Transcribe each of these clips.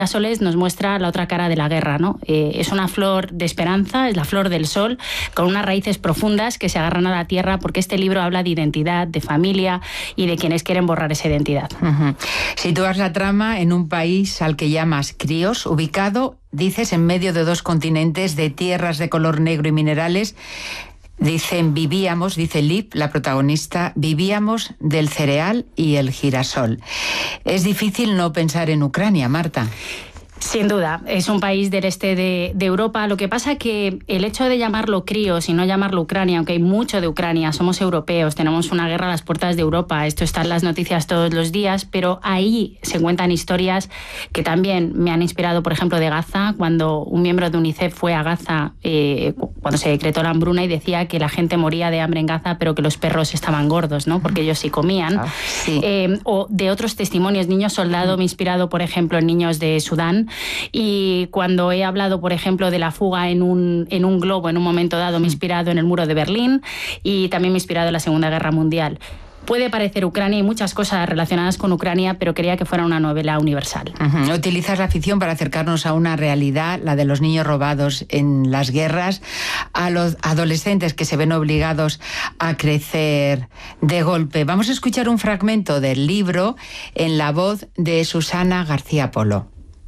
girasoles nos muestra la otra cara de la guerra, ¿no? Es una flor de esperanza, es la flor del sol, con unas raíces profundas que se agarran a la tierra, porque este libro habla de identidad, de familia y de quienes quieren borrar esa identidad. Sitúas la trama en un país al que llamas Críos, ubicado, dices, en medio de 2 continentes, de tierras de color negro y minerales. Dice Liv, la protagonista, vivíamos del cereal y el girasol. Es difícil no pensar en Ucrania, Marta. Sin duda, es un país del este de Europa. Lo que pasa que el hecho de llamarlo Críos y no llamarlo Ucrania, aunque hay mucho de Ucrania, somos europeos, tenemos una guerra a las puertas de Europa, esto está en las noticias todos los días, pero ahí se cuentan historias que también me han inspirado, por ejemplo, de Gaza, cuando un miembro de UNICEF fue a Gaza cuando se decretó la hambruna y decía que la gente moría de hambre en Gaza, pero que los perros estaban gordos, ¿no? Porque ellos sí comían. Sí. O de otros testimonios, niños soldado, me he inspirado, por ejemplo, en niños de Sudán. Y cuando he hablado, por ejemplo, de la fuga en un globo en un momento dado, me he inspirado en el muro de Berlín y también me he inspirado en la Segunda Guerra Mundial. Puede parecer Ucrania y muchas cosas relacionadas con Ucrania, pero quería que fuera una novela universal. Utilizas la ficción para acercarnos a una realidad, la de los niños robados en las guerras, a los adolescentes que se ven obligados a crecer de golpe. Vamos a escuchar un fragmento del libro en la voz de Susana García Polo.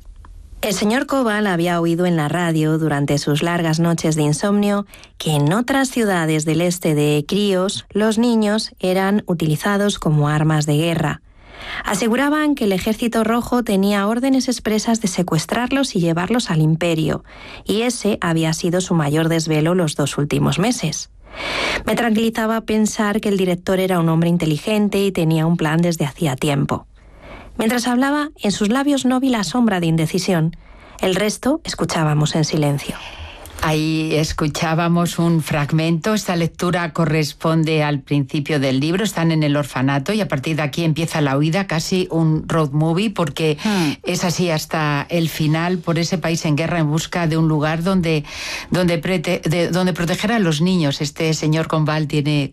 El señor Koval había oído en la radio durante sus largas noches de insomnio que en otras ciudades del este de Críos los niños eran utilizados como armas de guerra. Aseguraban que el Ejército Rojo tenía órdenes expresas de secuestrarlos y llevarlos al Imperio, y ese había sido su mayor desvelo los 2 últimos meses. Me tranquilizaba pensar que el director era un hombre inteligente y tenía un plan desde hacía tiempo. Mientras hablaba, en sus labios no vi la sombra de indecisión. El resto escuchábamos en silencio. Ahí escuchábamos un fragmento. Esta lectura corresponde al principio del libro. Están en el orfanato y a partir de aquí empieza la huida, casi un road movie, porque es así hasta el final, por ese país en guerra en busca de un lugar donde proteger a los niños. Este señor Koval tiene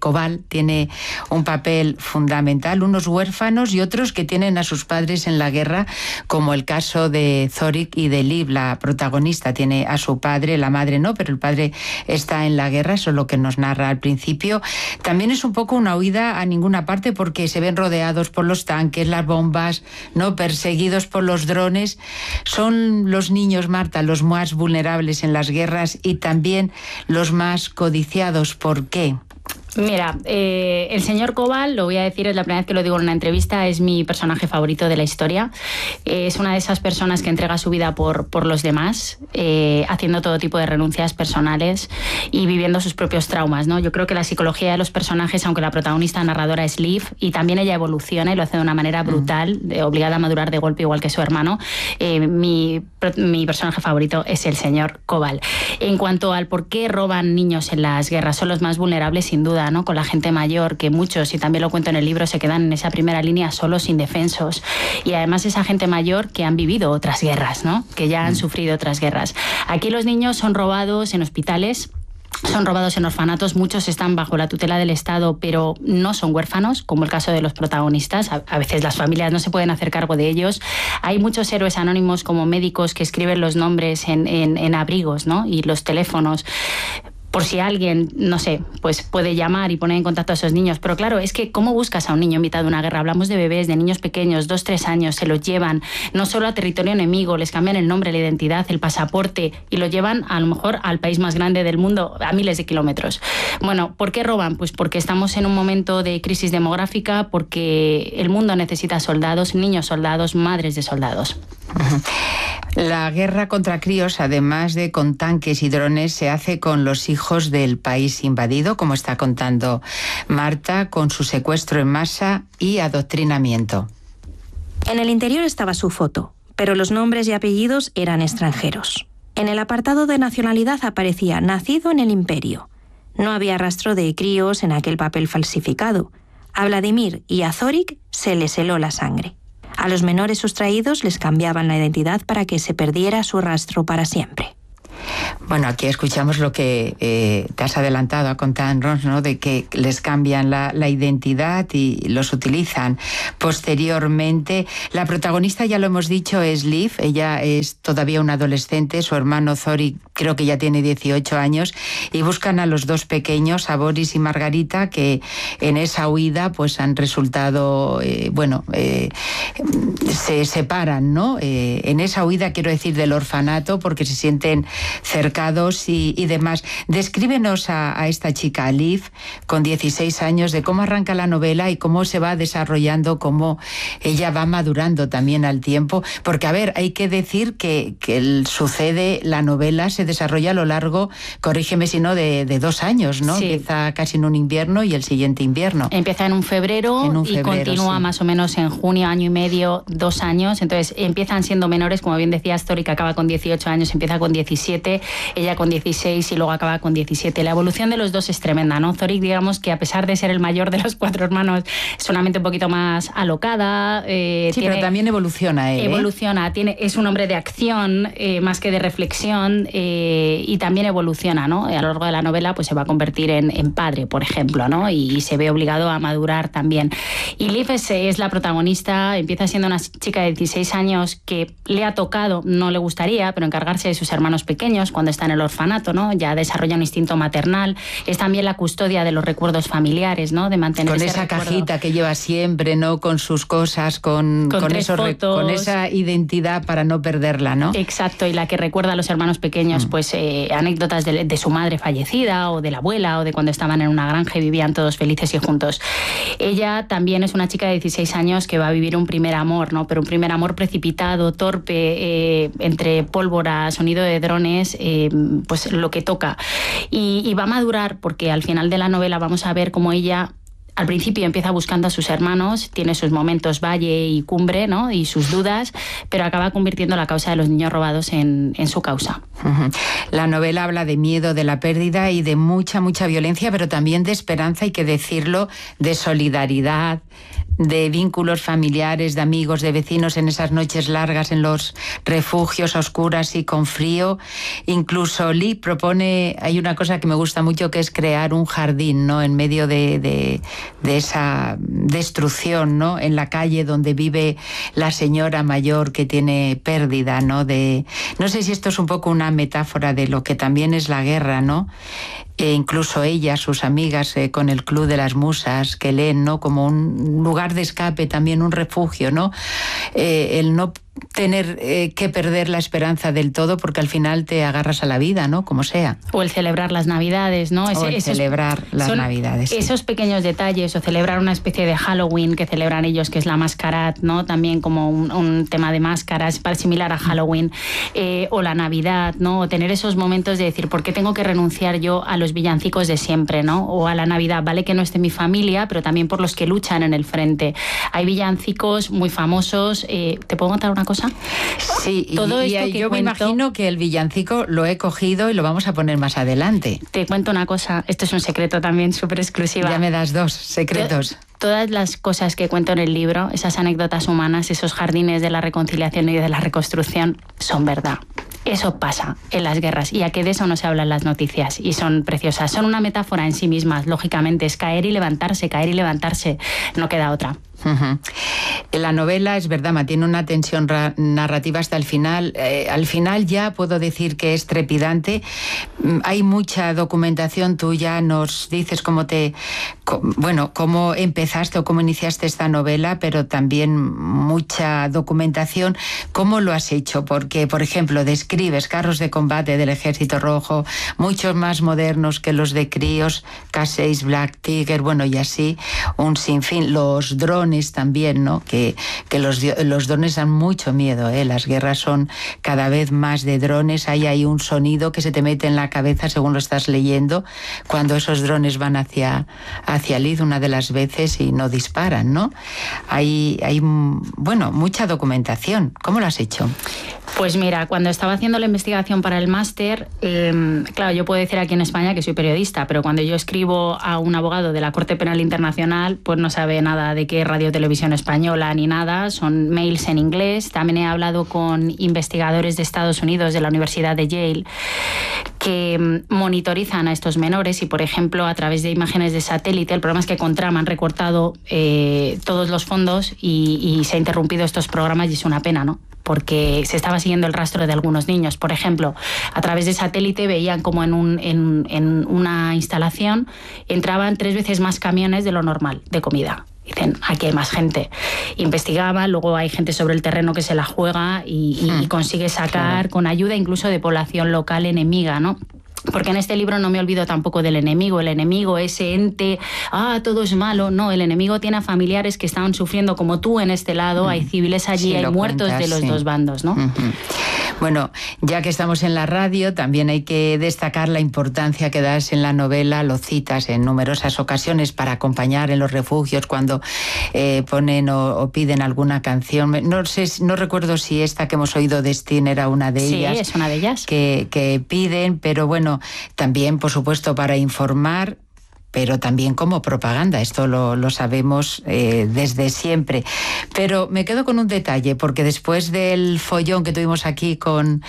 un papel fundamental, unos huérfanos y otros que tienen a sus padres en la guerra, como el caso de Zorik y de Liv, la protagonista. Tiene a su padre, la madre no, pero el padre está en la guerra, eso es lo que nos narra al principio. También es un poco una huida a ninguna parte porque se ven rodeados por los tanques, las bombas, ¿no? Perseguidos por los drones. Son los niños, Marta, los más vulnerables en las guerras y también los más codiciados. ¿Por qué? Mira, el señor Koval, lo voy a decir, es la primera vez que lo digo en una entrevista, es mi personaje favorito de la historia. Es una de esas personas que entrega su vida por los demás, haciendo todo tipo de renuncias personales y viviendo sus propios traumas, ¿no? Yo creo que la psicología de los personajes, aunque la protagonista narradora es Liv, y también ella evoluciona y lo hace de una manera brutal, obligada a madurar de golpe igual que su hermano, mi personaje favorito es el señor Koval. En cuanto al por qué roban niños en las guerras, son los más vulnerables sin duda, ¿no? Con la gente mayor, que muchos, y también lo cuento en el libro, se quedan en esa primera línea solos, indefensos. Y además esa gente mayor que han vivido otras guerras, ¿no? Que ya han sufrido otras guerras. Aquí los niños son robados en hospitales, son robados en orfanatos, muchos están bajo la tutela del Estado, pero no son huérfanos, como el caso de los protagonistas. A veces las familias no se pueden hacer cargo de ellos. Hay muchos héroes anónimos como médicos que escriben los nombres en abrigos, ¿no? Y los teléfonos, por si alguien, no sé, pues puede llamar y poner en contacto a esos niños. Pero claro, es que ¿cómo buscas a un niño en mitad de una guerra? Hablamos de bebés, de niños pequeños, 2, 3 años, se los llevan no solo a territorio enemigo, les cambian el nombre, la identidad, el pasaporte y lo llevan a lo mejor al país más grande del mundo, a miles de kilómetros. Bueno, ¿por qué roban? Pues porque estamos en un momento de crisis demográfica, porque el mundo necesita soldados, niños soldados, madres de soldados. La guerra contra Críos, además de con tanques y drones, se hace con los hijos del país invadido, como está contando Marta, con su secuestro en masa y adoctrinamiento. En el interior estaba su foto, pero los nombres y apellidos eran extranjeros. En el apartado de nacionalidad aparecía nacido en el Imperio. No había rastro de Críos en aquel papel falsificado. A Vladimir y a Zorik se les heló la sangre. A los menores sustraídos les cambiaban la identidad para que se perdiera su rastro para siempre. Bueno, aquí escuchamos lo que te has adelantado a contarnos, ¿no? De que les cambian la identidad y los utilizan posteriormente. La protagonista, ya lo hemos dicho, es Liv. Ella es todavía una adolescente. Su hermano Zori creo que ya tiene 18 años y buscan a los dos pequeños, a Boris y Margarita, que en esa huida pues han resultado, se separan, ¿no? En esa huida, quiero decir, del orfanato, porque se sienten cercados y demás. Descríbenos a esta chica, a Liv, con 16 años, de cómo arranca la novela y cómo se va desarrollando, cómo ella va madurando también al tiempo, porque, a ver, hay que decir que sucede, la novela se desarrolla a lo largo, corrígeme si no, de 2 años, ¿no? Sí. Empieza casi en un invierno y el siguiente invierno. Empieza en un febrero y continúa sí, más o menos en junio, año y medio, 2 años. Entonces empiezan siendo menores, como bien decía Zori, que acaba con 18 años, empieza con 17, ella con 16 y luego acaba con 17. La evolución de los dos es tremenda, ¿no? Zori, digamos que a pesar de ser el mayor de los 4 hermanos, es una mente un poquito más alocada. Sí, pero también evoluciona él. Evoluciona, es un hombre de acción más que de reflexión. Y también evoluciona, ¿no? A lo largo de la novela pues se va a convertir en padre, por ejemplo, ¿no? Y se ve obligado a madurar también. Y Liv es la protagonista, empieza siendo una chica de 16 años que le ha tocado, no le gustaría, pero encargarse de sus hermanos pequeños cuando está en el orfanato, ¿no? Ya desarrolla un instinto maternal, es también la custodia de los recuerdos familiares, ¿no? De mantener con esa recuerdo. Cajita que lleva siempre, ¿no? Con sus cosas, con esa identidad para no perderla, ¿no? Exacto, y la que recuerda a los hermanos pequeños, pues anécdotas de su madre fallecida o de la abuela o de cuando estaban en una granja y vivían todos felices y juntos. Ella también es una chica de 16 años que va a vivir un primer amor, ¿no? Pero un primer amor precipitado, torpe, entre pólvora, sonido de drones, pues lo que toca. Y va a madurar porque al final de la novela vamos a ver cómo ella al principio empieza buscando a sus hermanos, tiene sus momentos valle y cumbre, ¿no? Y sus dudas, pero acaba convirtiendo la causa de los niños robados en su causa. La novela habla de miedo, de la pérdida y de mucha violencia, pero también de esperanza, hay que decirlo, de solidaridad, de vínculos familiares, de amigos, de vecinos en esas noches largas en los refugios a oscuras y con frío. Incluso Lee propone, hay una cosa que me gusta mucho, que es crear un jardín, ¿no? En medio de esa destrucción, ¿no? En la calle donde vive la señora mayor que tiene pérdida, ¿no? No sé si esto es un poco una metáfora de lo que también es la guerra, ¿no? Incluso ella, sus amigas, con el Club de las Musas, que leen, ¿no? Como un lugar de escape, también un refugio, ¿no? El no tener que perder la esperanza del todo, porque al final te agarras a la vida, ¿no? Como sea. O el celebrar las Navidades, ¿no? Celebrar las Navidades. Sí. Esos pequeños detalles, o celebrar una especie de Halloween que celebran ellos, que es la mascarad, ¿no? También como un tema de máscaras para similar a Halloween, o la Navidad, ¿no? O tener esos momentos de decir, ¿por qué tengo que renunciar yo a los villancicos de siempre, ¿no? O a la Navidad, vale que no esté mi familia, pero también por los que luchan en el frente. Hay villancicos muy famosos. ¿Te puedo contar una cosa? Sí, todo esto que yo me imagino que el villancico lo he cogido y lo vamos a poner más adelante. Te cuento una cosa, esto es un secreto también súper exclusiva. Ya me das 2 secretos. Todas las cosas que cuento en el libro, esas anécdotas humanas, esos jardines de la reconciliación y de la reconstrucción, son verdad. Eso pasa en las guerras, y a que de eso no se habla en las noticias, y son preciosas. Son una metáfora en sí mismas, lógicamente, es caer y levantarse, no queda otra. La novela, es verdad, mantiene una tensión narrativa hasta el final. Al final ya puedo decir que es trepidante. Hay mucha documentación. Tú ya nos dices cómo empezaste o cómo iniciaste esta novela, pero también mucha documentación. ¿Cómo lo has hecho? Porque, por ejemplo, describes carros de combate del Ejército Rojo, muchos más modernos que los de críos, K6, Black Tiger, y así, un sinfín. Los drones también, ¿no? Que los drones dan mucho miedo, ¿eh? Las guerras son cada vez más de drones. Hay un sonido que se te mete en la cabeza según lo estás leyendo, cuando esos drones van hacia Liv una de las veces y no disparan, ¿no? Hay mucha documentación. ¿Cómo lo has hecho? Pues mira, cuando estaba haciendo la investigación para el máster, claro, yo puedo decir aquí en España que soy periodista, pero cuando yo escribo a un abogado de la Corte Penal Internacional, pues no sabe nada de qué Radio Televisión Española ni nada, son mails en inglés. También he hablado con investigadores de Estados Unidos, de la Universidad de Yale, que monitorizan a estos menores y, por ejemplo, a través de imágenes de satélite, el problema es que con Trump han recortado todos los fondos y se han interrumpido estos programas y es una pena, ¿no? Porque se estaba siguiendo el rastro de algunos niños. Por ejemplo, a través de satélite veían como en una instalación entraban 3 veces más camiones de lo normal de comida. Dicen, aquí hay más gente. Investigaban, luego hay gente sobre el terreno que se la juega y consigue sacar con ayuda incluso de población local enemiga, ¿no? Porque en este libro no me olvido tampoco del enemigo. El enemigo, ese ente, todo es malo. No, el enemigo tiene a familiares que estaban sufriendo como tú en este lado. Hay civiles allí, hay muertos de los dos bandos, ¿no? Bueno, ya que estamos en la radio, también hay que destacar la importancia que das en la novela, lo citas en numerosas ocasiones para acompañar en los refugios cuando ponen o piden alguna canción. No recuerdo si esta que hemos oído de Sting era una de ellas. Sí, es una de ellas. Que piden, pero bueno, también, por supuesto, para informar, pero también como propaganda, esto lo sabemos desde siempre. Pero me quedo con un detalle, porque después del follón que tuvimos aquí con,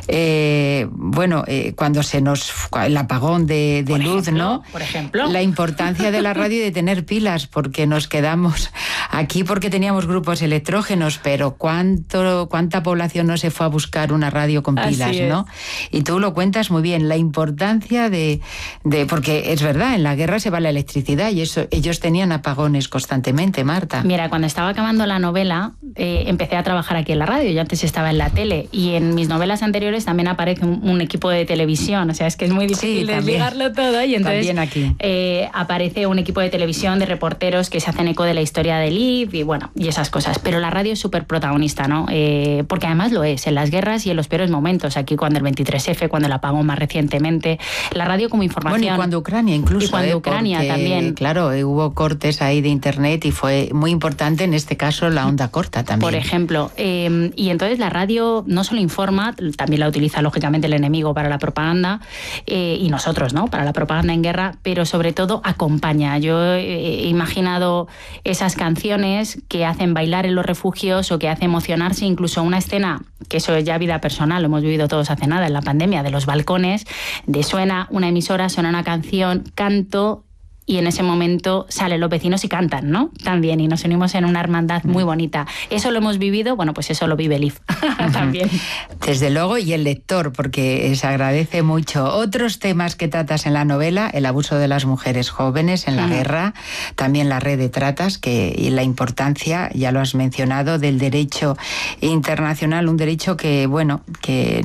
cuando se nos... el apagón de luz, ejemplo, ¿no? Por ejemplo. La importancia de la radio y de tener pilas, porque nos quedamos aquí porque teníamos grupos electrógenos, pero cuánta población no se fue a buscar una radio con pilas, ¿no? Y tú lo cuentas muy bien, la importancia de porque es verdad, en la guerra se va la electricidad y eso ellos tenían apagones constantemente, Marta. Mira, cuando estaba acabando la novela, empecé a trabajar aquí en la radio. Yo antes estaba en la tele y en mis novelas anteriores también aparece un equipo de televisión. O sea, es que es muy difícil desligarlo todo. Y entonces también aquí. Aparece un equipo de televisión de reporteros que se hacen eco de la historia de Liv y esas cosas. Pero la radio es súper protagonista, ¿no? Porque además lo es, en las guerras y en los peores momentos. Aquí cuando el 23F, cuando el apagón más recientemente. La radio como información. Bueno, y cuando Ucrania incluso. Y cuando Ucrania porque, también. Claro, hubo cortes ahí de internet y fue muy importante en este caso la onda corta también. Por ejemplo. Y entonces la radio no solo informa, también la utiliza lógicamente el enemigo para la propaganda y nosotros, ¿no? Para la propaganda en guerra, pero sobre todo acompaña. Yo he imaginado esas canciones que hacen bailar en los refugios o que hacen emocionarse, incluso una escena, que eso es ya vida personal, lo hemos vivido todos hace nada en la pandemia, de los balcones, de suena una emisora, suena una canción, canto, y en ese momento salen los vecinos y cantan, ¿no? También, y nos unimos en una hermandad muy bonita. Eso lo hemos vivido, bueno, pues eso lo vive Liv también. Desde luego, y el lector, porque se agradece mucho. Otros temas que tratas en la novela, el abuso de las mujeres jóvenes en la guerra, también la red de tratas, y la importancia, ya lo has mencionado, del derecho internacional, un derecho que, bueno, que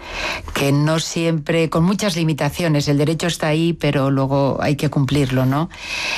no siempre, con muchas limitaciones, el derecho está ahí, pero luego hay que cumplirlo, ¿no?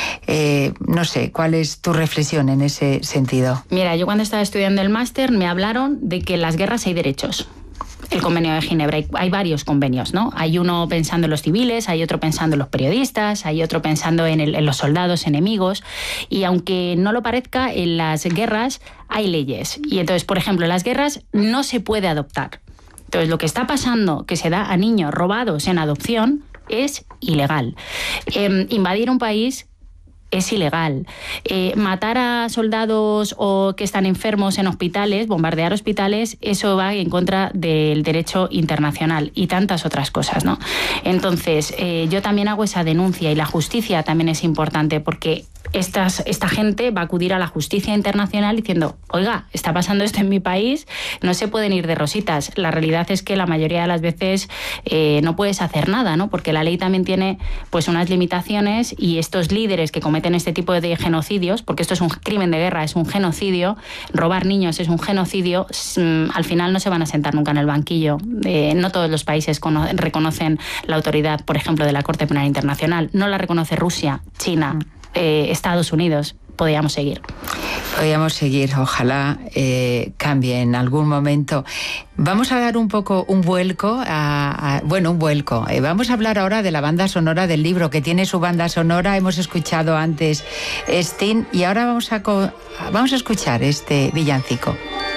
No sé, ¿cuál es tu reflexión en ese sentido? Mira, yo cuando estaba estudiando el máster me hablaron de que en las guerras hay derechos. El convenio de Ginebra, hay varios convenios, ¿no? Hay uno pensando en los civiles, hay otro pensando en los periodistas, hay otro pensando en los soldados enemigos, y aunque no lo parezca, en las guerras hay leyes. Y entonces, por ejemplo, en las guerras no se puede adoptar. Entonces, lo que está pasando, que se da a niños robados en adopción, es ilegal. Invadir un país es ilegal. Matar a soldados o que están enfermos en hospitales, bombardear hospitales, eso va en contra del derecho internacional y tantas otras cosas, ¿no? Entonces, yo también hago esa denuncia y la justicia también es importante porque esta gente va a acudir a la justicia internacional diciendo, oiga, está pasando esto en mi país, no se pueden ir de rositas. La realidad es que la mayoría de las veces no puedes hacer nada, ¿no? Porque la ley también tiene pues unas limitaciones y estos líderes que cometen este tipo de genocidios, porque esto es un crimen de guerra, es un genocidio, robar niños es un genocidio, al final no se van a sentar nunca en el banquillo. No todos los países reconocen la autoridad, por ejemplo, de la Corte Penal Internacional. No la reconoce Rusia, China, Estados Unidos. Podríamos seguir, ojalá cambie en algún momento. Vamos a dar un poco un vuelco, vamos a hablar ahora de la banda sonora del libro, que tiene su banda sonora. Hemos escuchado antes Sting y ahora vamos a escuchar este villancico.